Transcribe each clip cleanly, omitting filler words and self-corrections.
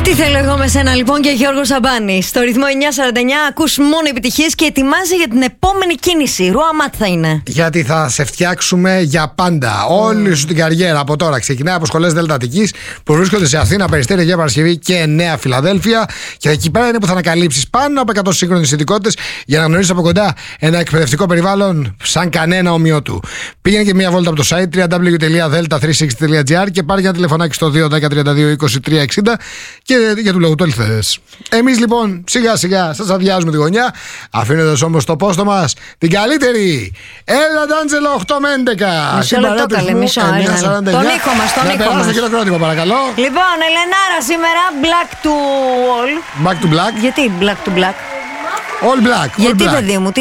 Τι θέλω εγώ με σένα λοιπόν και Γιώργος Σαμπάνης. Στο ρυθμό 949 ακούς μόνο επιτυχίες και ετοιμάζει για την επόμενη κίνηση. Ρουαμάτ θα είναι. Γιατί θα σε φτιάξουμε για πάντα. Όλη σου την καριέρα από τώρα. Ξεκινάει από σχολές Δέλτα Αττικής που βρίσκονται σε Αθήνα, Περιστέρι, Αγία Παρασκευή και Νέα Φιλαδέλφια. Και εκεί πέρα είναι που θα ανακαλύψεις πάνω από 100 σύγχρονες ειδικότητες για να γνωρίσεις από κοντά ένα εκπαιδευτικό περιβάλλον σαν κανένα ομοιό του. Πήγαινε και μία βόλτα από το site www.delta360.gr και πάρει ένα τηλεφωνάκι στο 210-32-23-60 και για του λόγου του αληθές. Εμείς λοιπόν σιγά σιγά σας αδειάζουμε τη γωνιά, αφήνοντας όμως στο πόστο μας την καλύτερη Έλλα Ντάντζελο 8 με 11. Μισό λεπτό καλέ, μισό. Τον ήχο μας, τον ήχο μας. Να χειροκρότημα παρακαλώ. Λοιπόν, Ελενάρα σήμερα black to all. Back to black. Γιατί black to black? All black. Γιατί all black. παιδί μου,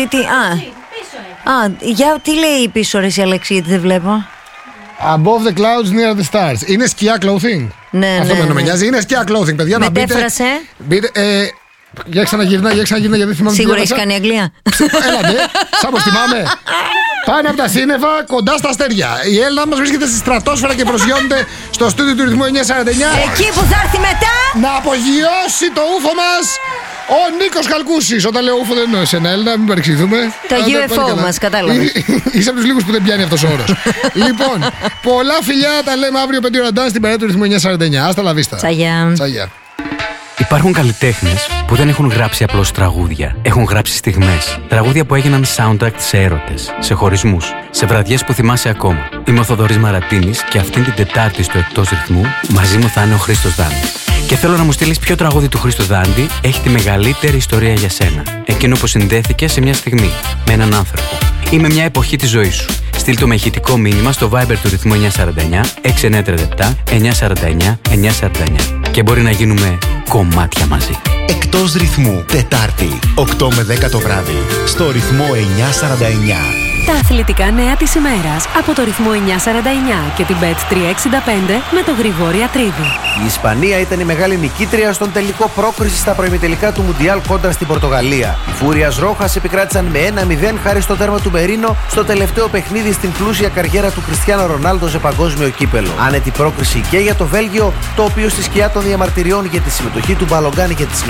για τι λέει πίσω ρε η Αλέξη, γιατί δεν βλέπω. Above the clouds near the stars. Είναι σκιά clothing. Ναι, αυτό ναι, με νοιάζει. Είναι σκιά clothing, παιδιά. Μετέφρασε. Για ξαναγυρνά, γιατί θυμάμαι. Σίγουρα έχει κάνει Αγγλία. Έλατε, σαν πως θυμάμαι. Πάνω από τα σύννεφα, κοντά στα αστέρια. Η Έλληνα μας βρίσκεται στη στρατόσφαιρα και προσγειώνεται στο στούντιο του ρυθμού 949. Εκεί που θα έρθει μετά να απογειώσει το ούφο μας ο Νίκος Χαλκούσης. Όταν λέω ούφο δεν εννοώ εσένα, Έλληνα, μην παρεξηγηθούμε. Το UFO μας, κατάλαβες. Είσαι από τους λίγους που δεν πιάνει αυτός ο όρος. Λοιπόν, πολλά φιλιά, τα λέμε αύριο 5 ώρα ντάνς στην παρέα του ρυθμού 949. Άστα λα βίστα. Τσαγιά. Υπάρχουν καλλιτέχνες που δεν έχουν γράψει απλώς τραγούδια. Έχουν γράψει στιγμές. Τραγούδια που έγιναν soundtrack σε έρωτες, σε χωρισμούς, σε βραδιές που θυμάσαι ακόμα. Είμαι ο Θοδωρής Μαρατίνης και αυτήν την Τετάρτη στο Εκτός Ρυθμού μαζί μου θα είναι ο Χρήστος Δάντης. Και θέλω να μου στείλεις ποιο τραγούδι του Χρήστου Δάντη έχει τη μεγαλύτερη ιστορία για σένα. Εκείνο που συνδέθηκε σε μια στιγμή, με έναν άνθρωπο ή με μια εποχή της ζωής σου. Στείλ το με ηχητικό μήνυμα στο Viber του ρυθμού 949 6937 949 949. Και μπορεί να γίνουμε κομμάτια μαζί. Εκτός Ρυθμού, Τετάρτη, 8 με 10 το βράδυ, στο ρυθμό 949. Τα αθλητικά νέα της ημέρας από το ρυθμό 949 και την Bet365 με τον Γρηγόρη Ατρίδη. Η Ισπανία ήταν η μεγάλη νικήτρια στον τελικό πρόκριση στα προημιτελικά του Μουντιάλ κόντρα στην Πορτογαλία. Οι Φούριας Ρόχας επικράτησαν με 1-0 χάρη στο τέρμα του Μερίνο στο τελευταίο παιχνίδι στην πλούσια καριέρα του Κριστιάνο Ρονάλντο σε παγκόσμιο κύπελο. Άνετη πρόκριση και για το Βέλγιο, το οποίο στη σκιά των διαμαρτυριών για τη συμμετοχή του Μπαλογκάν και τις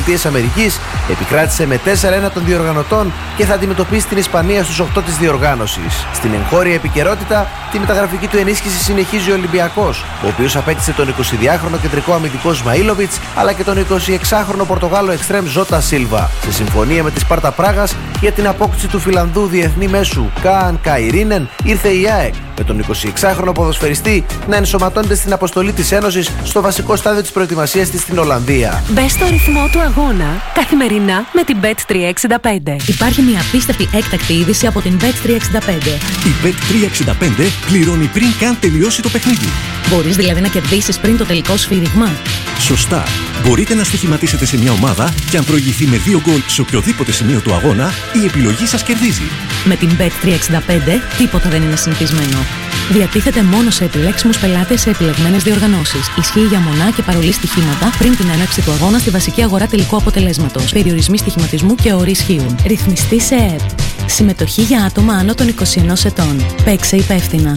ΗΠΑ επικράτησε με 4-1 των διοργανωτών και θα αντιμετωπίσει την Ισπανία στους 8 της διοργάνωσης. Στην εγχώρια επικαιρότητα, τη μεταγραφική του ενίσχυση συνεχίζει ο Ολυμπιακός, ο οποίος απέκτησε τον 22χρονο κεντρικό αμυντικό Σμαΐλοβιτς αλλά και τον 26χρονο Πορτογάλο εξτρέμ Ζώτα Σίλβα, σε συμφωνία με τη Σπάρτα Πράγας για την απόκτηση του Φιλανδού διεθνή μέσου Καν Καϊρίνεν. Ήρθε η ΑΕΚ με τον 26χρονο ποδοσφαιριστή να ενσωματώνεται στην αποστολή της Ένωσης στο βασικό στάδιο της προετοιμασίας της στην Ολλανδία. Μπες στο ρυθμό του αγώνα καθημερινά με την Bet365. Υπάρχει μια απίστευτη έκτακτη είδηση από την Bet365. Η Bet365 πληρώνει πριν καν τελειώσει το παιχνίδι. Μπορείς δηλαδή να κερδίσεις πριν το τελικό σφύριγμα. Σωστά. Μπορείτε να στοιχηματίσετε σε μια ομάδα και αν προηγηθεί με 2 γκολ σε οποιοδήποτε σημείο του αγώνα, η επιλογή σας κερδίζει. Με την Bet365 τίποτα δεν είναι συνηθισμένο. Διατίθεται μόνο σε επιλέξιμους πελάτες σε επιλεγμένες διοργανώσεις. Ισχύει για μονά και παρολί στοιχήματα πριν την έναρξη του αγώνα στη βασική αγορά τελικού αποτελέσματος. Περιορισμοί στοιχηματισμού και όροι ισχύουν. Ρυθμιστή σε ΕΕΠ. Συμμετοχή για άτομα άνω των 21 ετών. Παίξε υπεύθυνα.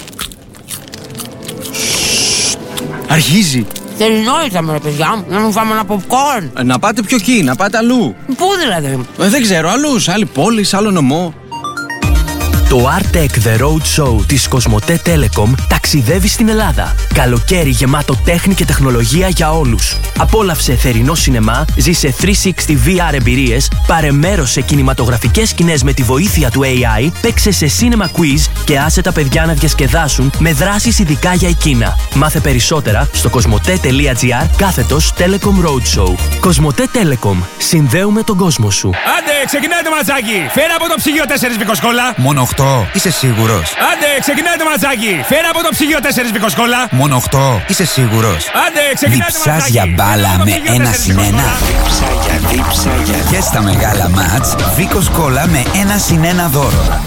Αρχίζει. Θερινό ήρθαμε ρε παιδιά, να μην φάμε ένα popcorn. Να πάτε πιο εκεί, να πάτε αλλού. Πού δηλαδή? Δεν ξέρω, αλλού, σε άλλη πόλη, σε άλλο νομό. Το Artec The Road Show της Κοσμοτέ Telecom ταξιδεύει στην Ελλάδα. Καλοκαίρι γεμάτο τέχνη και τεχνολογία για όλους. Απόλαυσε θερινό σινεμά, ζήσε 360 VR εμπειρίες, πάρε μέρος σε κινηματογραφικές σκηνές με τη βοήθεια του AI, παίξε σε cinema quiz και άσε τα παιδιά να διασκεδάσουν με δράσεις ειδικά για εκείνα. Μάθε περισσότερα στο κοσμοτέ.gr/Telecom Roadshow. Κοσμοτέ Telecom. Συνδέουμε τον κόσμο σου. Άντε, ξεκινάει το ματσάκι. Φέρα από το ψυγείο 4 βικοσκόλα. Μόνο 8. Είσαι σίγουρος? Άντε, ξεκινάει το ματσάκι. Φέρα από το ψυγείο 4 βικοσκόλα. Μόνο 8. Είσαι σίγουρος? Άντε, ξεκινάει το ματσάκι. Διψάς για μπάλα με 1-1. Δίψα για. Και στα μεγάλα μάτς, Βικοσκόλα με 1-1 δώρο.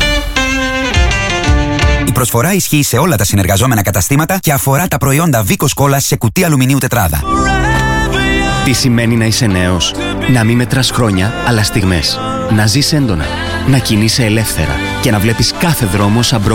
Η προσφορά ισχύει σε όλα τα συνεργαζόμενα καταστήματα και αφορά τα προϊόντα Βικοσκόλα σε κουτί αλουμινίου τετράδα. Τι σημαίνει να είσαι νέος? Να μην μετράς χρόνια, αλλά στιγμές. Να ζεις έντονα. Να κινείσαι ελεύθερα και να βλέπεις κάθε δρόμο σαν